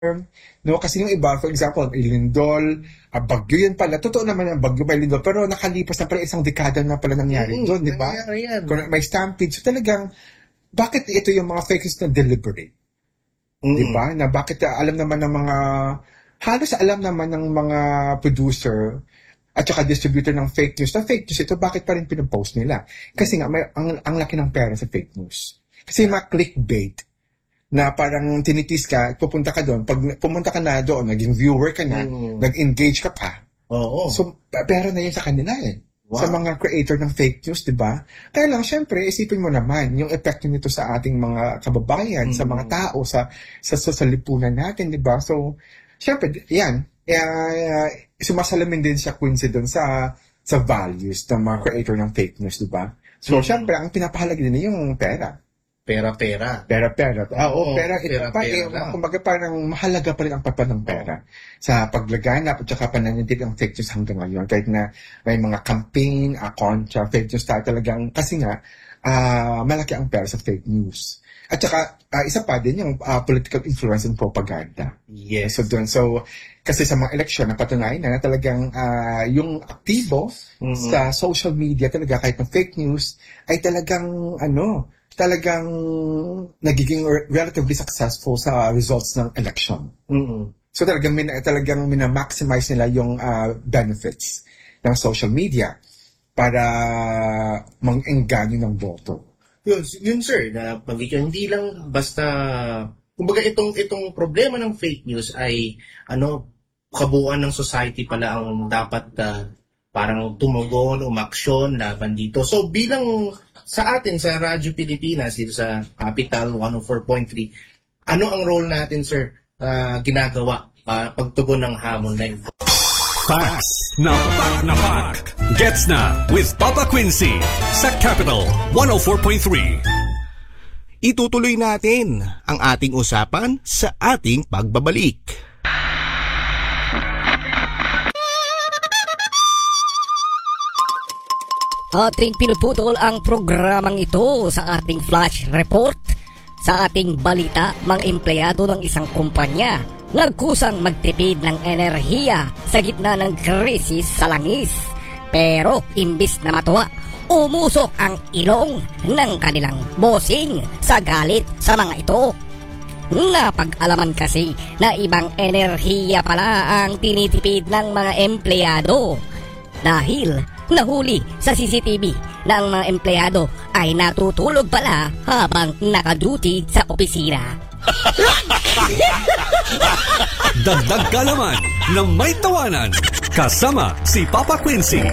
No, kasi yung iba, for example, Ilindol, Bagyo yan pala. Totoo naman ang Bagyo pa Ilindol, pero nakalipas na pala isang dekada na pala nangyari doon, di ba? Kung may stampede. So talagang, bakit ito yung mga fake news na deliberate? Di ba? Na bakit alam naman ng mga, halos alam naman ng mga producer at saka distributor ng fake news na fake news ito, bakit pa rin pinopost nila? Kasi nga, ang laki ng pera sa fake news. Kasi mga clickbait, na parang tinitis ka, pupunta ka doon, pag pumunta ka na doon, naging viewer ka na, nag-engage ka pa. Oo. So, pera na yun sa kanila eh. Wow. Sa mga creator ng fake news, di ba? Kaya lang, syempre, isipin mo naman yung epekto nito sa ating mga kababayan, sa mga tao, sa lipunan natin, di ba? So, syempre, yan. Sumasalamin din siya, Quincy, doon sa values ng mga creator ng fake news, di ba? So, syempre, ang pinapahalaga din yung pera. Pera. Pera. Oo, pera. Kumbaga parang mahalaga pa rin ang papa ng pera sa paglaganap at saka pananatig ang fake news hanggang ngayon. Kahit na may mga campaign, kontra fake news talagang, kasi nga, malaki ang pera sa fake news. At saka, isa pa din yung political influence and propaganda. Yes. So, kasi sa mga eleksyon, napatunayan na talagang yung aktibo sa social media talaga, kahit ng fake news, ay talagang, talagang nagiging relatively successful sa results ng election. So talagang mina-maximize nila yung benefits ng social media para mang-engganyo ng boto. Yun sir, na hindi lang basta, kumbaga itong problema ng fake news ay kabuuan ng society pala ang dapat parang tumugon, umaksyon laban dito. So bilang sa atin sa Radyo Pilipinas dito sa Capital 104.3, ano ang role natin sir ginagawa pagtugon ng hamon na ito? Facts na pak. Gets na with Papa Quincy sa Capital 104.3. Itutuloy natin ang ating usapan sa ating pagbabalik. Ating pinuputol ang programang ito sa ating flash report. Sa ating balita, mga empleyado ng isang kumpanya nagkusang magtipid ng enerhiya sa gitna ng krisis sa langis. Pero imbis na matuwa, umusok ang ilong ng kanilang bossing sa galit sa mga ito. Napag-alaman kasi na ibang enerhiya pala ang tinitipid ng mga empleyado dahil nahuli sa CCTV na ang mga empleyado ay natutulog pala habang naka-duty sa opisina. Dagdag kalaman na may tawanan kasama si Papa Quincy.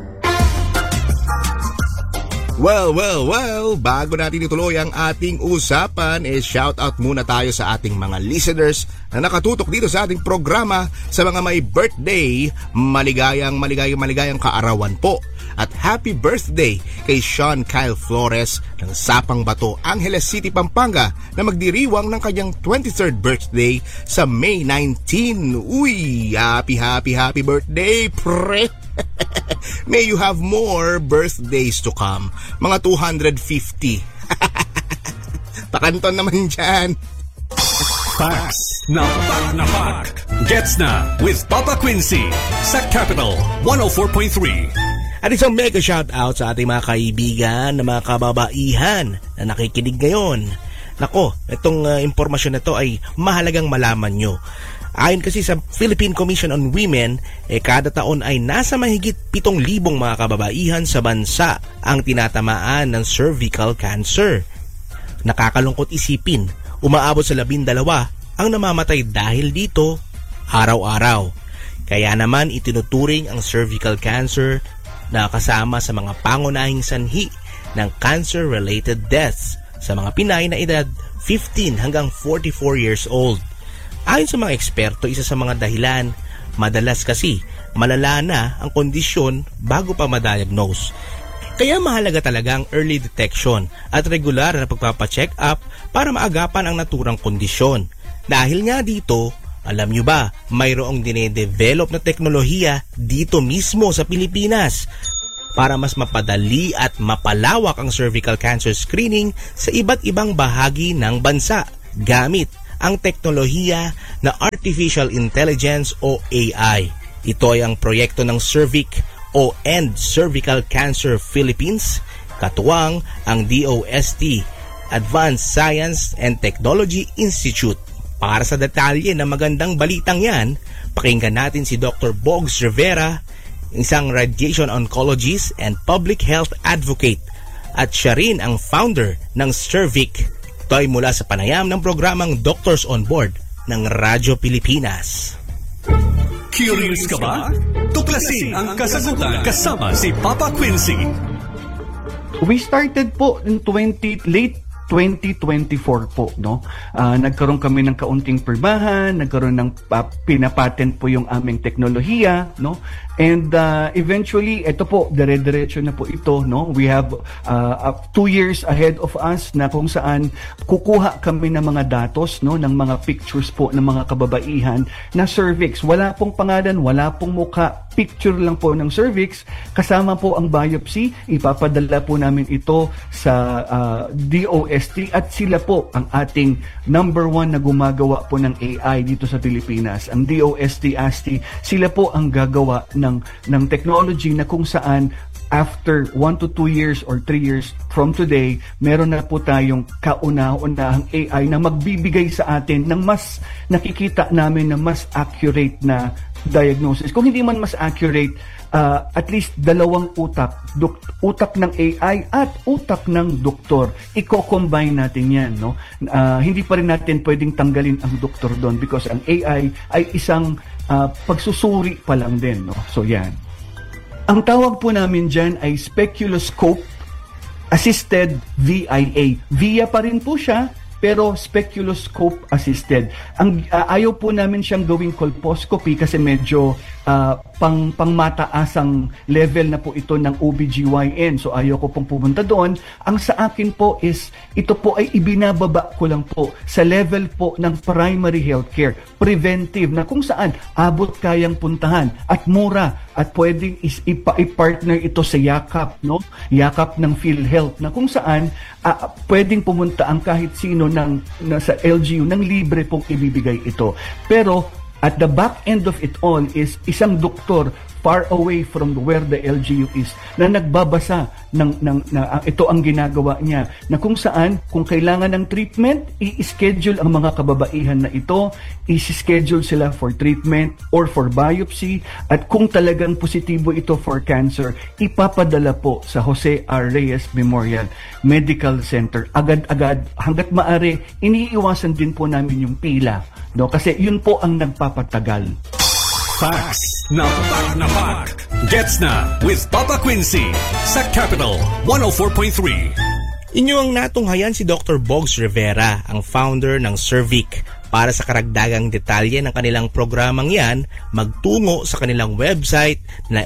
Well, bago natin ituloy ang ating usapan, shoutout muna tayo sa ating mga listeners na nakatutok dito sa ating programa. Sa mga may birthday, maligayang kaarawan po. At happy birthday kay Sean Kyle Flores ng Sapang Bato, Angeles City, Pampanga, na magdiriwang ng kanyang 23rd birthday sa May 19. Uy, happy birthday, pre! May you have more birthdays to come. Mga 250. Pakanton naman dyan. Facts na pak. Gets na with Papa Quincy sa Capital 104.3. At isang mega shoutout sa ating mga kaibigan na mga kababaihan na nakikinig ngayon. Nako, itong impormasyon na to ay mahalagang malaman nyo. Ayon kasi sa Philippine Commission on Women, kada taon ay nasa mahigit 7,000 mga kababaihan sa bansa ang tinatamaan ng cervical cancer. Nakakalungkot isipin, umaabot sa 12 ang namamatay dahil dito araw-araw. Kaya naman itinuturing ang cervical cancer na kasama sa mga pangunahing sanhi ng cancer-related deaths sa mga Pinay na edad 15 hanggang 44 years old. Ayon sa mga eksperto, isa sa mga dahilan, madalas kasi malala na ang kondisyon bago pa ma-diagnose. Kaya mahalaga talaga ang early detection at regular na pagpapacheck up para maagapan ang naturang kondisyon. Dahil nga dito, alam nyo ba, mayroong dinedevelop na teknolohiya dito mismo sa Pilipinas para mas mapadali at mapalawak ang cervical cancer screening sa iba't ibang bahagi ng bansa gamit ang teknolohiya na Artificial Intelligence o AI. Ito ay ang proyekto ng Cervic o End Cervical Cancer Philippines, katuwang ang DOST, Advanced Science and Technology Institute. Para sa detalye ng magandang balitang yan, pakinggan natin si Dr. Bogs Rivera, isang radiation oncologist and public health advocate, at siya rin ang founder ng Cervic. Ito ay mula sa panayam ng programang Doctors on Board ng Radyo Pilipinas. Curious ka ba? Tuklasin ang kasagutan kasama si Papa Quincy. We started po in late 2024 po, no? Nagkaroon kami ng kaunting pirmahan, nagkaroon ng pinapatent po yung aming teknolohiya, no? And eventually, ito po, dire-diretso na po ito, no? We have 2 years ahead of us na kung saan kukuha kami ng mga datos, no? Ng mga pictures po ng mga kababaihan na cervix. Wala pong pangalan, wala pong mukha, picture lang po ng cervix, kasama po ang biopsy. Ipapadala po namin ito sa DOST at sila po ang ating number 1 na gumagawa po ng AI dito sa Pilipinas. Ang DOST, ASTI, sila po ang gagawa ng technology na kung saan after 1 to 2 years or 3 years from today, meron na po tayong kauna-unahang AI na magbibigay sa atin ng mas nakikita namin na mas accurate na diagnosis. Kung hindi man mas accurate, at least 2 utak. Utak ng AI at utak ng doktor. Iko-combine natin yan, no? Hindi pa rin natin pwedeng tanggalin ang doktor doon because ang AI ay isang pagsusuri pa lang din, no? So yan. Ang tawag po namin dyan ay speculoscope assisted VIA. VIA pa rin po siya, pero speculoscope assisted. Ayaw po namin siyang gawing colposcopy kasi medyo pangmataasang level na po ito ng OBGYN. So ayaw ko pong pumunta doon. Ang sa akin po is, ito po ay ibinababa ko lang po sa level po ng primary healthcare, preventive, na kung saan abot kayang puntahan at mura at pwedeng i-partner ito sa yakap, no? Yakap ng PhilHealth na kung saan pwedeng pumunta ang kahit sino sa LGU ng libre pong ibibigay ito. Pero at the back end of it all is isang doktor far away from where the LGU is na nagbabasa ito ang ginagawa niya, na kung saan kung kailangan ng treatment, i-schedule ang mga kababaihan na ito, i-schedule sila for treatment or for biopsy, at kung talagang positibo ito for cancer, ipapadala po sa Jose R. Reyes Memorial Medical Center. Agad-agad, hanggat maaari, iniiwasan din po namin yung pila, no? Kasi yun po ang nagpapatagal. Facts na pak. Gets na with Papa Quincy sa Capital 104.3. Inyo ang natunghayan si Dr. Bogs Rivera, ang founder ng Cervic. Para sa karagdagang detalye ng kanilang programang yan, magtungo sa kanilang website na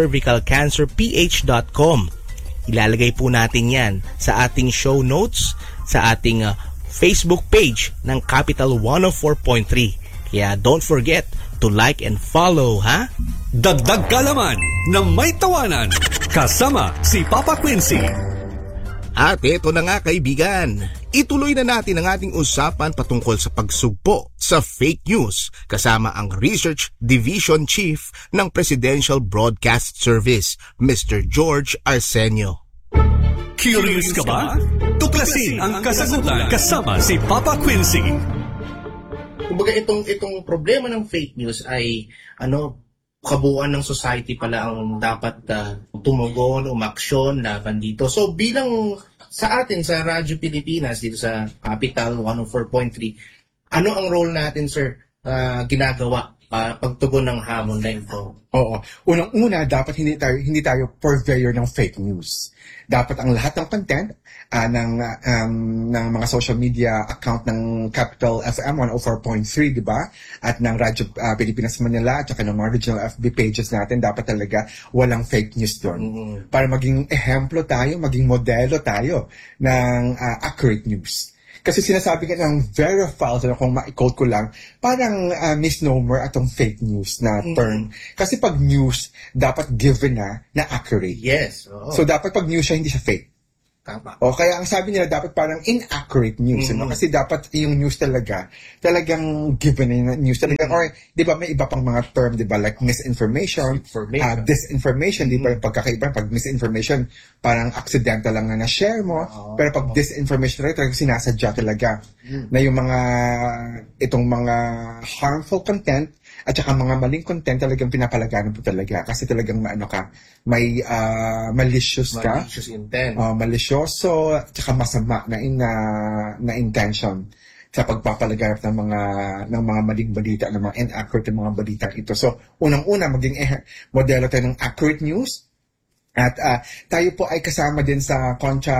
endcervicalcancerph.com. Ilalagay po natin yan sa ating show notes, sa ating Facebook page ng Capital 104.3. Kaya don't forget to like and follow, ha? Dagdag kalaman na may tawanan kasama si Papa Quincy. At ito na nga kaibigan, ituloy na natin ang ating usapan patungkol sa pagsugpo sa fake news kasama ang Research Division Chief ng Presidential Broadcast Service, Mr. George Arsenio. Curious ka ba? Tuklasin ang kasagutan kasama si Papa Quincy. Kumbaga itong problema ng fake news ay kabuuan ng society pala ang dapat tumugon, umaksyon laban dito. So bilang sa atin sa Radyo Pilipinas dito sa Capital 104.3, ano ang role natin, sir, ginagawa pagtugon ng hamon na ito? Oo. Unang-una, dapat hindi tayo purveyor ng fake news. Dapat ang lahat ng content ng mga social media account ng Capital FM 104.3, di ba? At ng Radyo Pilipinas Manila at saka ng mga regional FB pages natin, dapat talaga walang fake news doon. Para maging ehemplo tayo, maging modelo tayo ng accurate news. Kasi sinasabi ka ng very false, kung ma-quote ko lang, parang misnomer atong fake news na term. Kasi pag news, dapat given na accurate. Yes. Oo. So dapat pag news siya, hindi siya fake. Tama. O kaya ang sabi nila dapat parang inaccurate news, no? Kasi dapat yung news talagang given na news talaga. Or, di ba, may iba pang mga term, di ba, like misinformation, disinformation, di ba, yung pagkakaiba, pag misinformation, parang accidental lang na na-share mo, pero pag disinformation talagang sinasadya talaga na yung itong mga harmful content at saka mga maling content talagang pinapalaganan po talaga kasi talagang may malicious intent. Malisyoso at saka masama na intention sa pagpapalaganap ng mga maling balita, ng mga inaccurate mga balita ito. So, unang-una maging modelo tayo ng accurate news. At tayo po ay kasama din sa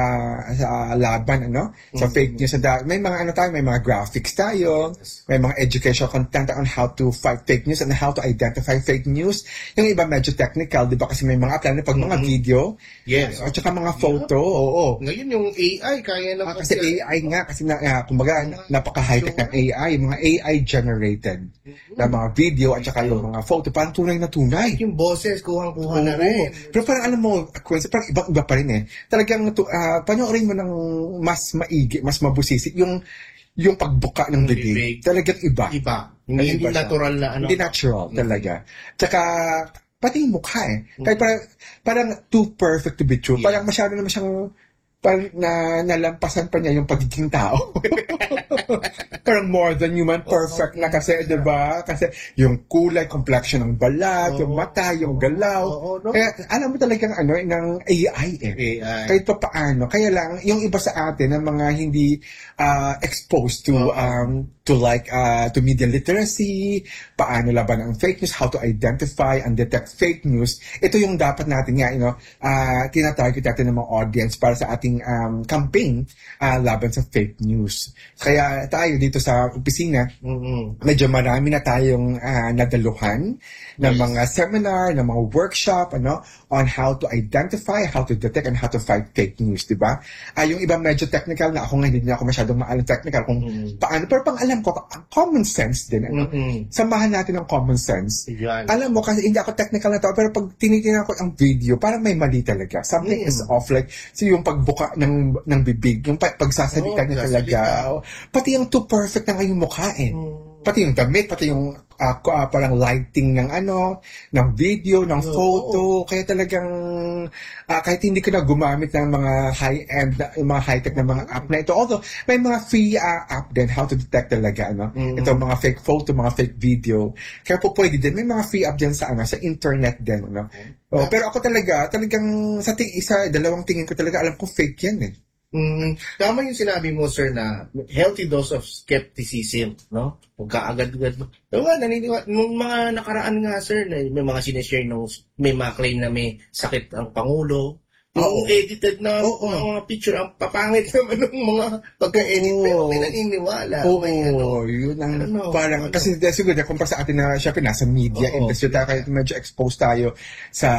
laban, sa fake news. May mga may mga graphics tayo, may mga educational content on how to fight fake news and how to identify fake news. Yung iba medyo technical, di ba? Kasi may mga plano pag mga video, at saka mga photo, Ngayon yung AI, kaya na kasi AI nga, kasi kumbaga, napaka-high-tech ng AI, mga AI-generated na mga video at saka yung mga photo, parang tunay na tunay. Yung boses, kuhang-kuha na rin. Pero parang alam mo, parang ibang-iba pa rin Talagang panoorin mo ng mas maigi, mas mabusisi yung pagbuka ng bibig. Talagang iba. Hindi natural na Hindi natural talaga. Tsaka pati yung mukha Kahit parang too perfect to be true. Parang masyado naman siyang parang nalampasan pa niya yung pagiging tao. Parang more than human perfect na kasi, di ba? Kasi yung kulay, complexion ng balat, yung mata, yung galaw. Kaya alam mo talagang ng AI Kahit pa paano. Kaya lang, yung iba sa atin, ng mga hindi exposed to media literacy, paano laban ang fake news, how to identify and detect fake news. Ito yung dapat natin tinatarget natin ng mga audience para sa ating campaign laban sa fake news. Kaya tayo dito sa opisina, medyo marami na tayong nadaluhan ng mga seminar, ng mga workshop, on how to identify, how to detect, and how to fight fake news, di ba? Yung iba medyo technical na ako hindi na ako masyadong maalam technical kung paano, pero pang alam ko, common sense din, Samahan natin ng common sense. Alam mo, kasi hindi ako technical na tao, pero pag tinitingnan ko ang video, parang may mali talaga. Something is off, like, yung pagbuka ng bibig, yung pagsasalita niya talaga. Pati yung too perfect na ngayong mukha Pati yung damit, pati yung parang lighting ng ng video, ng photo. Kaya talagang kahit hindi ka na gumamit ng mga high-end, mga high-tech na mga app na ito. Although, may mga free app din how to detect talaga, Ito mga fake photo, mga fake video. Kaya po pwede din. May mga free app din sa internet din, pero ako talagang dalawang tingin ko talaga, alam ko fake yan Tama yung sinabi mo, sir, na healthy dose of skepticism, Huwag ka agad-agad. Naniniwala. Nung mga nakaraan nga, sir, may mga sineshare may mga claim na may sakit ang Pangulo. Yung edited na mga picture, ang papangit naman ng mga pagka-edit, pero may naniniwala. Yun ang parang, kasi siguro kumpara sa atin na syempre nasa media industry tayo, kahit medyo exposed tayo sa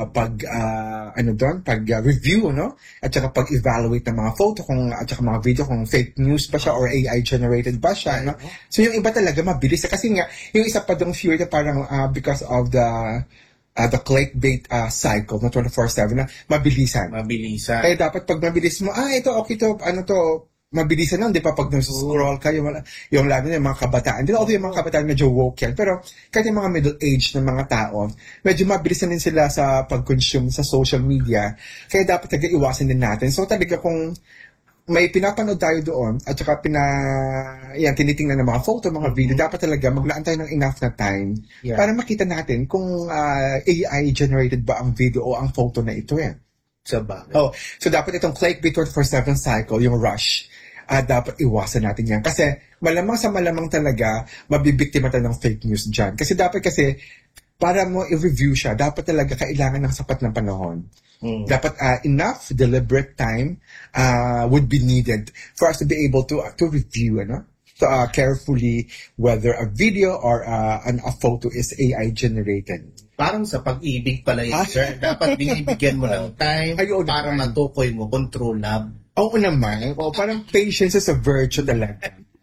pag-review, at saka pag-evaluate ng mga photo, at saka mga video, kung fake news ba siya or AI generated ba siya, So yung iba talaga mabilis, kasi nga, yung isa pa dong fear na parang because of the clickbait cycle na 24/7 na mabilisan. Kaya dapat pag mabilis mo, ito, okay to, mabilisan lang, di pa pag scroll ka, yung lalo na yung mga kabataan. Although yung mga kabataan medyo woke yan, pero kahit yung mga middle age ng mga tao, medyo mabilisan din sila sa pag-consume sa social media. Kaya dapat talaga iwasan din natin. So talaga kung may pinapanood tayo doon at saka tinitingnan ng mga photo, mga video, dapat talaga maglaan tayo ng enough na time para makita natin kung AI generated ba ang video o ang photo na ito So dapat itong clickbait 24/7 cycle, yung rush, dapat iwasan natin yan. Kasi malamang talaga mabibiktima tayo ng fake news dyan. Kasi para mo i-review siya, dapat talaga kailangan ng sapat na panahon. Dapat enough deliberate time would be needed for us to be able to review carefully whether a video or a photo is AI generated. Parang sa pag-ibig pala yun, sir. Dapat binibigyan mo ng time para matukoy mo, control lab. Oo naman. Parang patience is a virtue talaga.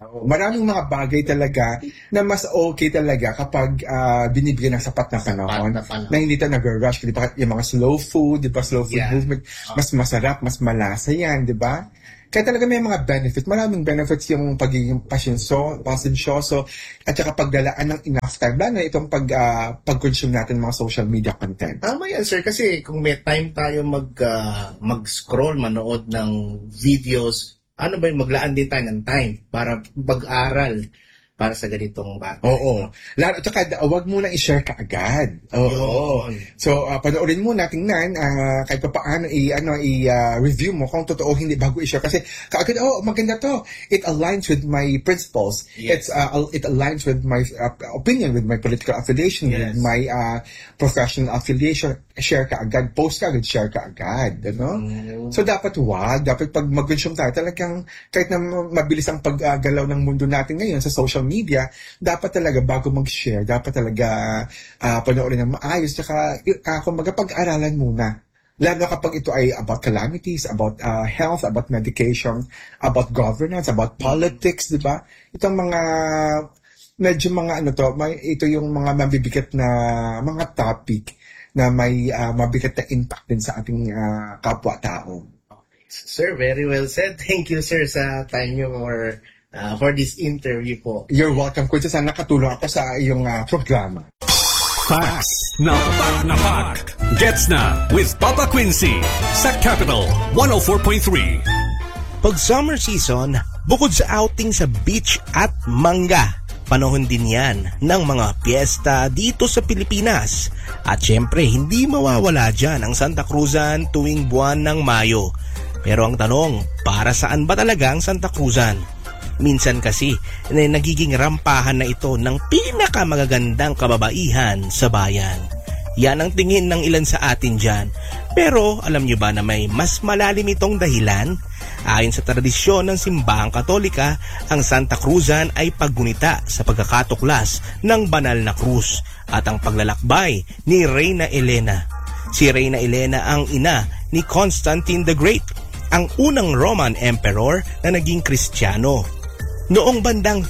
Maraming mga bagay talaga na mas okay talaga kapag binibigyan ng sapat na panahon. Na hindi tayo nag-rush. Di ba? Yung mga slow food, di ba? Slow food movement, mas masarap, mas malasa yan, di ba? Kaya talaga may mga benefits. Maraming benefits yung pagiging pasensyoso at saka pagdalaan ng enough time. Lalo na itong pag-consume natin mga social media content. Tama yan, sir. Kasi kung may time tayo mag-scroll, manood ng videos, ano ba yung maglaan din tayo ng time para mag-aral para sa ganitong bagay. Oo. At saka, wag mo na i-share ka agad. Oo. So, panoorin mo natin kahit pa paano i-review mo kung totoo hindi bago i-share. Kasi, kaagad, maganda to. It aligns with my principles. Yes. It aligns with my opinion, with my political affiliation, with my professional affiliation. Share ka agad. Post ka agad, share ka agad. Ano? So, dapat Dapat pag mag-consume tayo, talagang kahit na mabilis ang paggalaw ng mundo natin ngayon sa social media, dapat talaga bago mag-share, dapat talaga panoorin ng maayos, tsaka kumbaga pag-aralan muna. Lalo kapag ito ay about calamities, about health, about medication, about governance, about politics, di ba? Itong mga medyo mga ito yung mga mabibigat na mga topic na may mabigat na impact din sa ating kapwa-tao. Sir, very well said. Thank you, sir, sa time nyo for this interview po. You're welcome, Kuya. Sana nakatulong ako sa iyong programa. Facts na pak. Gets na with Papa Quincy sa Capital 104.3. Pag summer season, bukod sa outing sa beach at mangga, panahon din yan ng mga piyesta dito sa Pilipinas. At syempre, hindi mawawala dyan ang Santa Cruzan tuwing buwan ng Mayo. Pero ang tanong, para saan ba talaga ang Santa Cruzan? Minsan kasi, nagiging rampahan na ito ng pinakamagagandang kababaihan sa bayan. Yan ang tingin ng ilan sa atin dyan. Pero alam nyo ba na may mas malalim itong dahilan? Ayon sa tradisyon ng simbahang Katolika, ang Santa Cruzan ay paggunita sa pagkakatuklas ng banal na krus at ang paglalakbay ni Reyna Elena. Si Reyna Elena ang ina ni Constantine the Great, ang unang Roman Emperor na naging Kristiyano. Noong bandang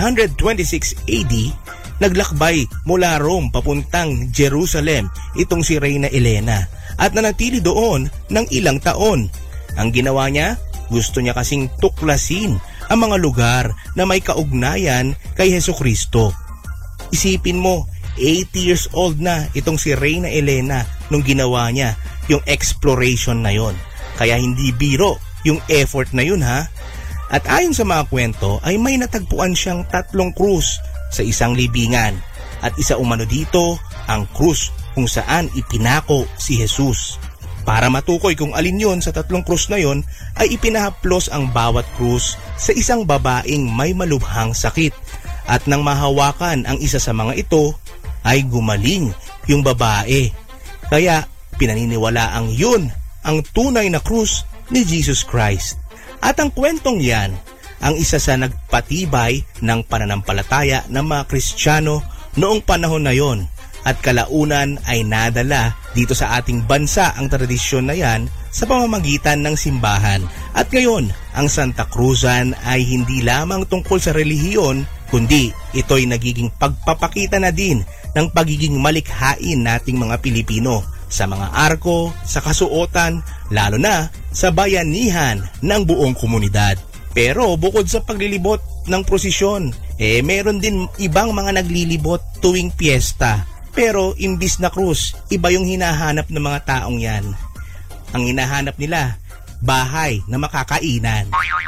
326 AD, naglakbay mula Rome papuntang Jerusalem itong si Reyna Elena at nanatili doon ng ilang taon. Ang ginawa niya, gusto niya kasing tuklasin ang mga lugar na may kaugnayan kay Hesukristo. Isipin mo, 80 years old na itong si Reyna Elena nung ginawa niya yung exploration na yon. Kaya hindi biro yung effort na yun, ha? At ayon sa mga kwento ay may natagpuan siyang 3 krus sa isang libingan. At isa umano dito ang krus kung saan ipinako si Jesus. Para matukoy kung alin yon sa 3 krus na yon ay ipinahaplos ang bawat krus sa isang babaeng may malubhang sakit. At nang mahawakan ang isa sa mga ito ay gumaling yung babae. Kaya pinaniniwalaang yun ang tunay na krus ni Jesus Christ. At ang kwentong yan, ang isa sa nagpatibay ng pananampalataya ng mga Kristiyano noong panahon na yon. At kalaunan ay nadala dito sa ating bansa ang tradisyon na yan sa pamamagitan ng simbahan. At ngayon, ang Santa Cruzan ay hindi lamang tungkol sa relihiyon, kundi ito'y nagiging pagpapakita na din ng pagiging malikhain nating mga Pilipino sa mga arko, sa kasuotan, lalo na sa bayanihan ng buong komunidad. Pero bukod sa paglilibot ng prosesyon, meron din ibang mga naglilibot tuwing piyesta. Pero imbis na krus, iba yung hinahanap ng mga taong yan. Ang hinahanap nila, bahay na makakainan.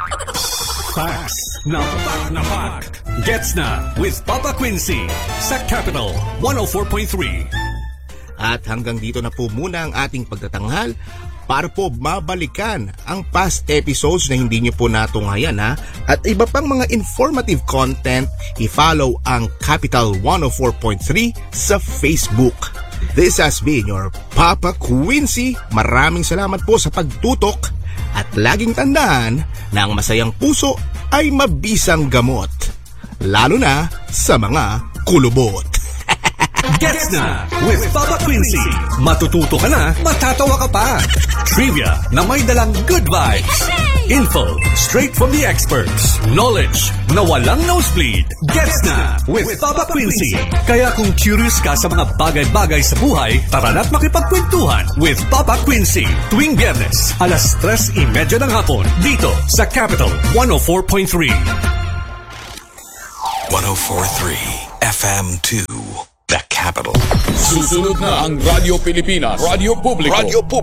Facts na pak. Gets na with Papa Quincy sa Capital 104.3. At hanggang dito na po muna ang ating pagtatanghal para po mabalikan ang past episodes na hindi nyo po natunghayan, ha? At iba pang mga informative content, i-follow ang Capital 104.3 sa Facebook. This has been your Papa Quincy. Maraming salamat po sa pagtutok at laging tandaan na ang masayang puso ay mabisang gamot, lalo na sa mga kulubot. Gets na with Papa Quincy. Matututo ka na, matatawa ka pa. Trivia na may dalang good vibes. Info straight from the experts. Knowledge na walang nosebleed. Gets na with Papa Quincy. Kaya kung curious ka sa mga bagay-bagay sa buhay, tara na't makipagkwentuhan with Papa Quincy. Tuwing Biyernes, alas 3:30 ng hapon, dito sa Capital 104.3. 104.3 FM2, The Capital. Susunod na ang Radyo Pilipinas, Radyo Publiko,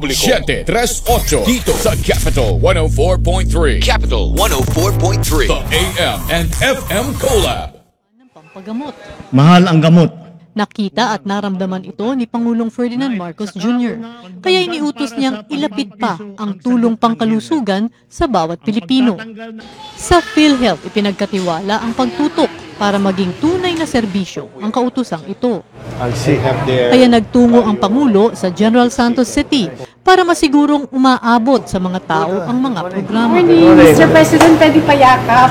738 dito sa Capital 104.3. Capital 104.3, The AM and FM Collab. Pampagamot. Mahal ang gamot. Nakita at naramdaman ito ni Pangulong Ferdinand Marcos Jr. Kaya iniutos niyang ilapit pa ang tulong pangkalusugan sa bawat Pilipino. Sa PhilHealth, ipinagkatiwala ang pagtutok para maging tunay na serbisyo ang kautusang ito. Kaya nagtungo ang Pangulo sa General Santos City para masigurong umaabot sa mga tao ang mga programa. Mr. President, pwede pa yakap.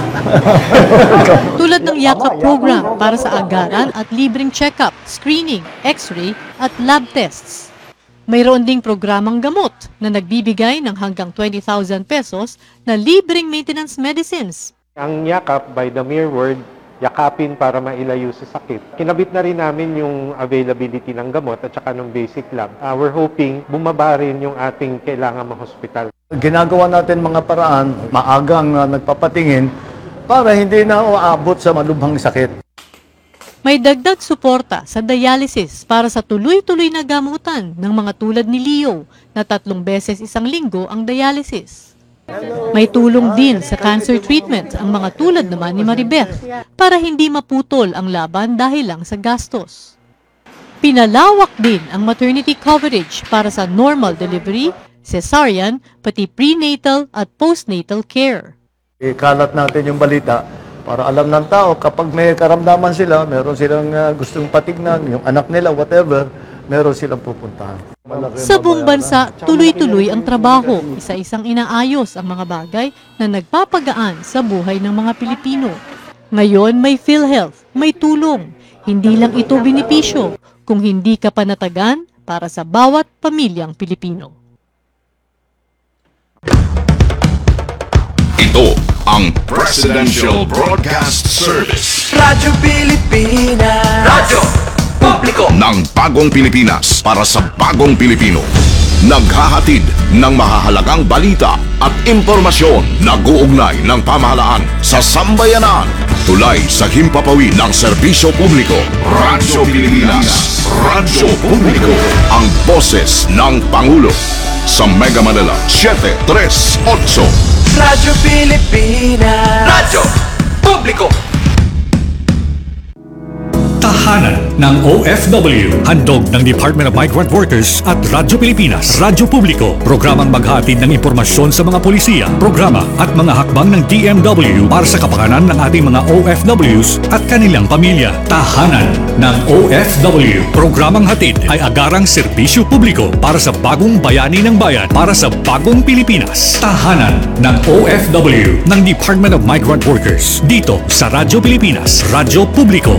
Tulad ng yakap program para sa agaran at libreng check-up, screening, x-ray at lab tests. Mayroon ding programang gamot na nagbibigay ng hanggang 20,000 pesos na libreng maintenance medicines. Ang yakap, by the mere word, yakapin para mailayo sa sakit. Kinabit na rin namin yung availability ng gamot at saka ng basic lab. We're hoping bumaba rin yung ating kailangan ma-hospital. Ginagawa natin mga paraan, maagang nagpapatingin para hindi na uabot sa malubhang sakit. May dagdag suporta sa dialysis para sa tuloy-tuloy na gamutan ng mga tulad ni Leo na 3 beses isang linggo ang dialysis. May tulong din sa cancer treatment ang mga tulad naman ni Maribeth para hindi maputol ang laban dahil lang sa gastos. Pinalawak din ang maternity coverage para sa normal delivery, cesarean, pati prenatal at postnatal care. Ikalat natin yung balita para alam ng tao kapag may karamdaman sila, meron silang gustong patignan, yung anak nila, whatever, meron silang pupuntahan. Sa buong bansa, tuloy-tuloy ang trabaho. Isa-isang inaayos ang mga bagay na nagpapagaan sa buhay ng mga Pilipino. Ngayon may PhilHealth, may tulong. Hindi lang ito benepisyo, kung hindi ka panatagan para sa bawat pamilyang Pilipino. Ito ang Presidential Broadcast Service. Radyo Pilipinas. Radyo Publiko ng bagong Pilipinas para sa bagong Pilipino. Naghahatid ng mahahalagang balita at impormasyon na guugnay ng pamahalaan sa sambayanan. Tulay sa himpapawid ng serbisyo publiko. Radyo Pilipinas. Radyo Publiko. Ang boses ng Pangulo. Sa Mega Manila, 738. Radyo Pilipinas. Radyo Publiko. Tahanan ng OFW. Handog ng Department of Migrant Workers at Radyo Pilipinas. Radyo Publiko. Programang maghatid ng impormasyon sa mga polisiya, programa at mga hakbang ng DMW para sa kapakanan ng ating mga OFWs at kanilang pamilya. Tahanan ng OFW. Programang hatid ay agarang serbisyo publiko para sa bagong bayani ng bayan, para sa bagong Pilipinas. Tahanan ng OFW ng Department of Migrant Workers. Dito sa Radyo Pilipinas. Radyo Publiko.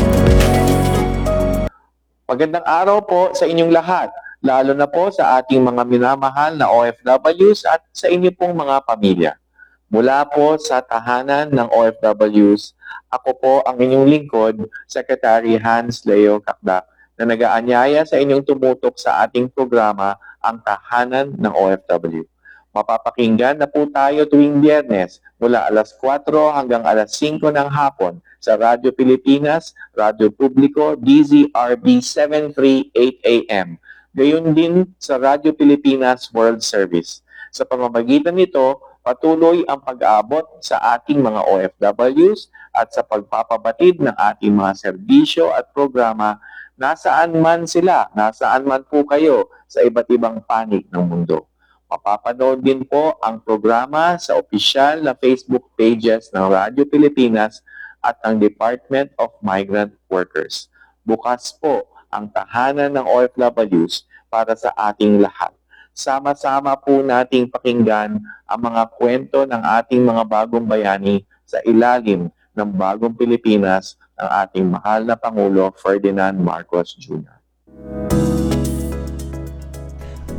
Magandang araw po sa inyong lahat, lalo na po sa ating mga minamahal na OFWs at sa inyo pong mga pamilya. Mula po sa tahanan ng OFWs, ako po ang inyong lingkod, Secretary Hans Leo Kakdak, na nag-aanyaya sa inyong tumutok sa ating programa, ang Tahanan ng OFW. Mapapakinggan na po tayo tuwing Biyernes mula alas 4 hanggang alas 5 ng hapon sa Radyo Pilipinas, Radyo Publiko, DZRB 738 AM. Gayon din sa Radyo Pilipinas World Service. Sa pamamagitan nito, patuloy ang pag-aabot sa ating mga OFWs at sa pagpapabatid ng ating mga serbisyo at programa nasaan man sila, nasaan man po kayo sa iba't ibang panig ng mundo. Mapapanood din po ang programa sa opisyal na Facebook pages ng Radyo Pilipinas at ng Department of Migrant Workers. Bukas po ang tahanan ng OFWs para sa ating lahat. Sama-sama po nating pakinggan ang mga kwento ng ating mga bagong bayani sa ilalim ng bagong Pilipinas ng ating mahal na Pangulo Ferdinand Marcos Jr.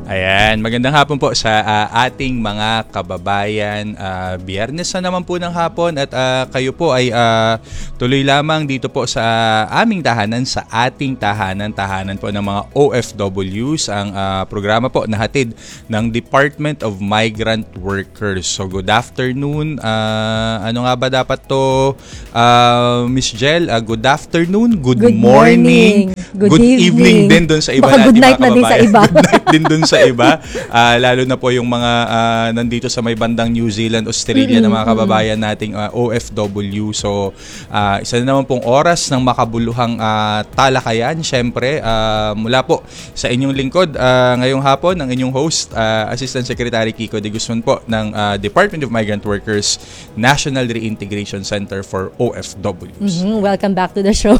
Ayan, magandang hapon po sa ating mga kababayan. Biyernes na naman po ng hapon at kayo po ay tuloy lamang dito po sa aming tahanan, sa ating tahanan po ng mga OFWs, ang programa po na hatid ng Department of Migrant Workers. So good afternoon. Ano nga ba dapat to, Miss Jel? Good afternoon, good morning, good evening din doon sa iba natin mga kababayan. Good night din doon sa iba, lalo na po yung mga nandito sa may bandang New Zealand, Australia na mga kababayan nating OFW. So isa na naman pong oras ng makabuluhang talakayan, syempre mula po sa inyong lingkod ngayong hapon, ang inyong host, Assistant Secretary Kiko De Guzman po ng Department of Migrant Workers National Reintegration Center for OFWs. Welcome back to the show,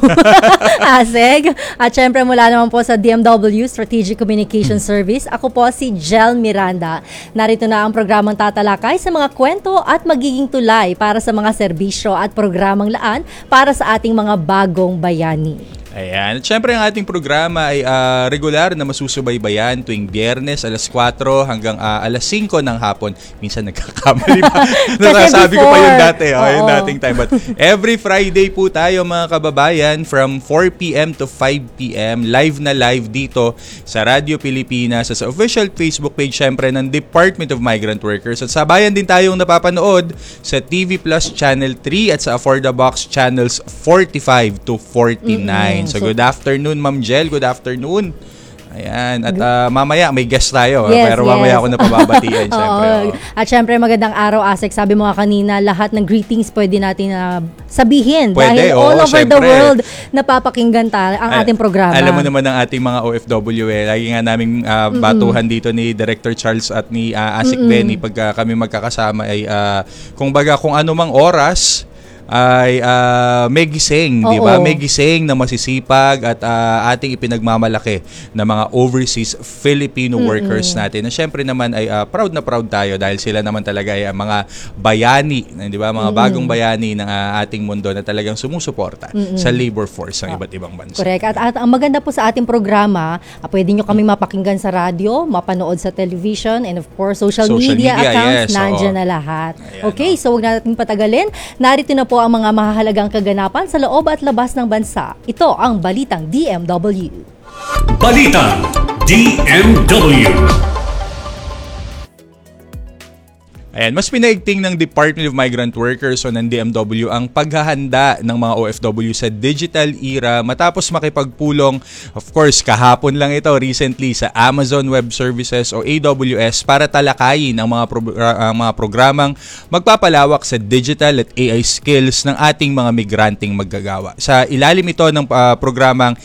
Aseg. At syempre mula naman po sa DMW Strategic Communication Service, ako po si Jel Miranda. Narito na ang programang tatalakay sa mga kwento at magiging tulay para sa mga serbisyo at programang laan para sa ating mga bagong bayani. Ayan. At syempre ang ating programa ay regular na masusubaybayan tuwing Biyernes alas 4 hanggang alas 5 ng hapon. Minsan nagkakamali pa. Nasasabi ko pa yung dati. Yung dating time. But every Friday po tayo mga kababayan from 4 p.m. to 5 p.m. Live na live dito sa Radio Pilipinas, sa official Facebook page syempre ng Department of Migrant Workers. At sabayan din tayong napapanood sa TV Plus Channel 3 at sa Affordabox Channels 45 to 49. So good afternoon, Ma'am Jel. Good afternoon. Ayan. At mamaya may guest tayo. Pero mamaya ako na pababatian. Syempre. At syempre magandang araw, Asek. Sabi mo nga kanina, lahat ng greetings pwede natin sabihin. Pwede, dahil all over the world napapakinggan ang ating programa. Alam mo naman ang ating mga OFW. Lagi nga naming batuhan dito ni Director Charles at ni Asik Benny pag kami magkakasama ay kung anumang oras ay may gising, di ba? May gising na masisipag at ating ipinagmamalaki na mga overseas Filipino workers natin. Na syempre naman ay proud na proud tayo dahil sila naman talaga ay mga bayani, di ba? Mga bagong bayani ng ating mundo na talagang sumusuporta sa labor force ng iba't ibang bansa. Correct. At ang maganda po sa ating programa, pwede nyo kaming mapakinggan sa radyo, mapanood sa television, and of course, social media accounts, nandiyan na lahat. Ayan, okay, so huwag natin patagalin. Narito na po ang mga mahahalagang kaganapan sa loob at labas ng bansa. Ito ang Balitang DMW. Balitang DMW. Ayan, mas pinaigting ng Department of Migrant Workers o ng DMW ang paghahanda ng mga OFW sa digital era matapos makipagpulong, of course, kahapon lang ito, recently sa Amazon Web Services o AWS para talakayin ang mga programang magpapalawak sa digital at AI skills ng ating mga migranteng maggagawa. Sa ilalim ito ng programang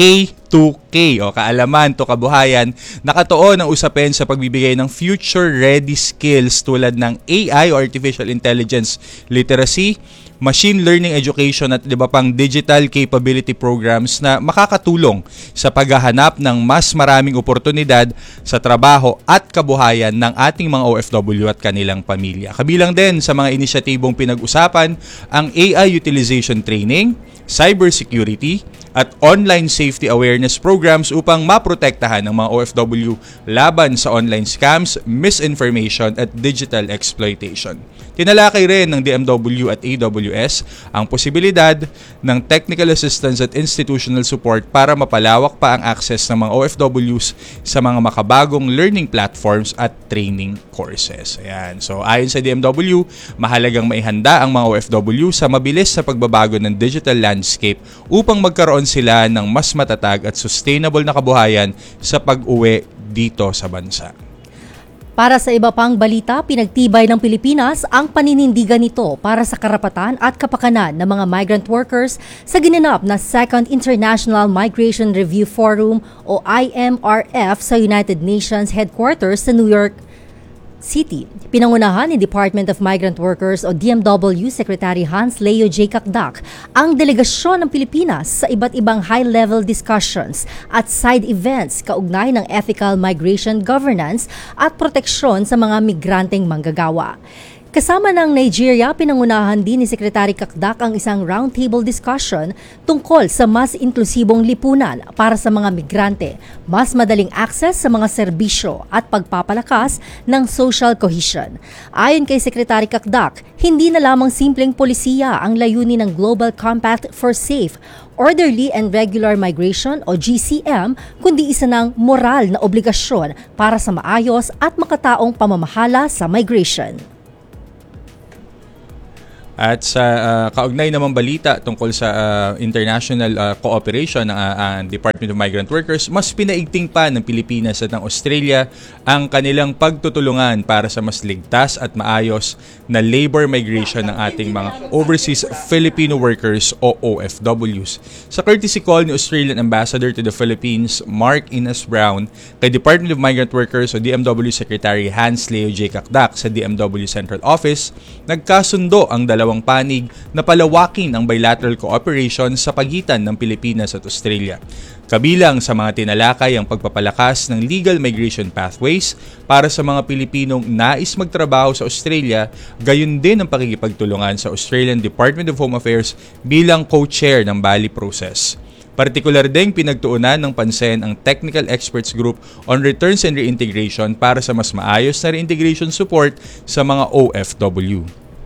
K2K o Kaalaman to Kabuhayan, nakatuon ang usapin sa pagbibigay ng future-ready skills tulad ng AI o Artificial Intelligence Literacy, Machine Learning Education at iba pang digital capability programs na makakatulong sa paghahanap ng mas maraming oportunidad sa trabaho at kabuhayan ng ating mga OFW at kanilang pamilya. Kabilang din sa mga inisyatibong pinag-usapan ang AI utilization training, cybersecurity, at online safety awareness programs upang maprotektahan ang mga OFW laban sa online scams, misinformation at digital exploitation. Tinalakay rin ng DMW at AWS ang posibilidad ng technical assistance at institutional support para mapalawak pa ang access ng mga OFWs sa mga makabagong learning platforms at training courses. Ayan. So ayon sa DMW, mahalagang maihanda ang mga OFW sa mabilis na pagbabago ng digital landscape upang magkaroon sila ng mas matatag at sustainable na kabuhayan sa pag-uwi dito sa bansa. Para sa iba pang balita, pinagtibay ng Pilipinas ang paninindigan nito para sa karapatan at kapakanan ng mga migrant workers sa ginanap na Second International Migration Review Forum o IMRF sa United Nations Headquarters sa New York City. Pinangunahan ni Department of Migrant Workers o DMW Secretary Hans Leo J. Kakdak ang delegasyon ng Pilipinas sa iba't ibang high-level discussions at side events kaugnay ng ethical migration governance at proteksyon sa mga migranteng manggagawa. Kasama ng Nigeria, pinangunahan din ni Secretary Kakdak ang isang roundtable discussion tungkol sa mas inklusibong lipunan para sa mga migrante, mas madaling access sa mga serbisyo at pagpapalakas ng social cohesion. Ayon kay Secretary Kakdak, hindi na lamang simpleng polisiya ang layunin ng Global Compact for Safe, Orderly and Regular Migration o GCM, kundi isa ng moral na obligasyon para sa maayos at makataong pamamahala sa migration. At sa kaugnay namang balita tungkol sa international cooperation ng Department of Migrant Workers, mas pinaigting pa ng Pilipinas at ng Australia ang kanilang pagtutulungan para sa mas ligtas at maayos na labor migration ng ating mga overseas Filipino workers o OFWs. Sa courtesy call ni Australian Ambassador to the Philippines, Mark Innes Brown, kay Department of Migrant Workers o DMW Secretary Hans Leo J. Kakdak sa DMW Central Office, nagkasundo ang dalawang panig na palawakin ang bilateral cooperation sa pagitan ng Pilipinas at Australia. Kabilang sa mga tinalakay ang pagpapalakas ng legal migration pathways para sa mga Pilipinong nais magtrabaho sa Australia, gayon din ang pakikipagtulungan sa Australian Department of Home Affairs bilang co-chair ng Bali process. Partikular ding pinagtuunan ng pansin ang Technical Experts Group on Returns and Reintegration para sa mas maayos na reintegration support sa mga OFW.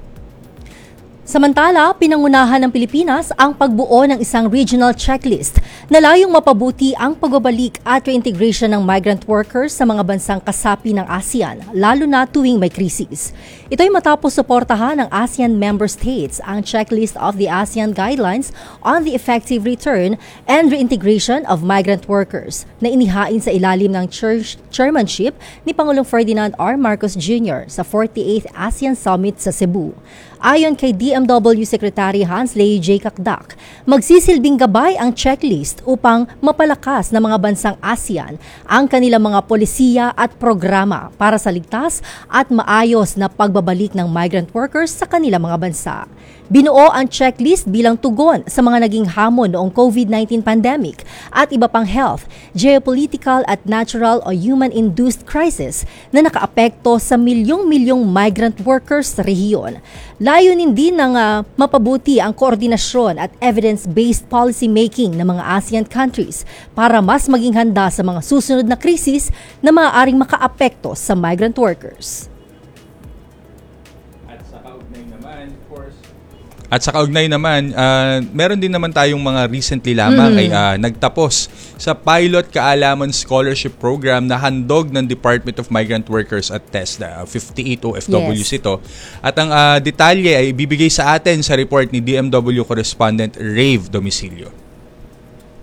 Samantala, pinangunahan ng Pilipinas ang pagbuo ng isang regional checklist na layong mapabuti ang pagbabalik at reintegration ng migrant workers sa mga bansang kasapi ng ASEAN, lalo na tuwing may krisis. Ito'y matapos suportahan ng ASEAN member states ang checklist of the ASEAN Guidelines on the Effective Return and Reintegration of Migrant Workers na inihain sa ilalim ng chairmanship ni Pangulong Ferdinand R. Marcos Jr. sa 48th ASEAN Summit sa Cebu. Ayon kay DMW Secretary Hans Leo J. Kakdak, magsisilbing gabay ang checklist upang mapalakas ng mga bansang ASEAN ang kanilang mga polisiya at programa para sa ligtas at maayos na pagbabalik ng migrant workers sa kanilang mga bansa. Binuo ang checklist bilang tugon sa mga naging hamon noong COVID-19 pandemic at iba pang health, geopolitical at natural o human-induced crisis na nakaapekto sa milyong-milyong migrant workers sa rehiyon. Layunin din ng mapabuti ang koordinasyon at evidence-based policy making ng mga ASEAN countries para mas maging handa sa mga susunod na krisis na maaaring makaapekto sa migrant workers. At sa kaugnay naman, meron din naman tayong mga recently lamang ay nagtapos sa Pilot Kaalaman Scholarship Program na handog ng Department of Migrant Workers at TESDA. 58 OFWs ito. At ang detalye ay bibigay sa atin sa report ni DMW correspondent Rave Domicilio.